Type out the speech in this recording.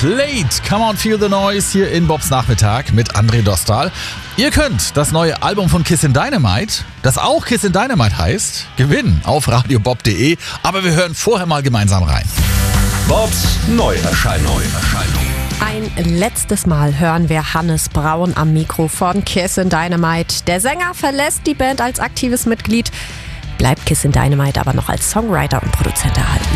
Slate, Come On Feel the Noise hier in Bobs Nachmittag mit André Dostal. Ihr könnt das neue Album von Kiss in Dynamite, das auch Kiss in Dynamite heißt, gewinnen auf radiobob.de. Aber wir hören vorher mal gemeinsam rein. Bobs Neuerscheinung. Ein letztes Mal hören wir Hannes Braun am Mikro von Kiss in Dynamite. Der Sänger verlässt die Band als aktives Mitglied, bleibt Kiss in Dynamite aber noch als Songwriter und Produzent erhalten.